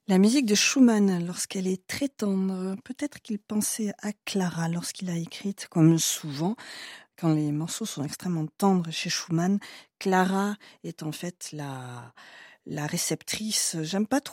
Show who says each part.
Speaker 1: La musique de Schumann, lorsqu'elle est très tendre, peut-être qu'il pensait à Clara lorsqu'il a écrite, comme souvent, quand les morceaux sont extrêmement tendres chez Schumann. Clara est en fait la réceptrice. J'aime pas trop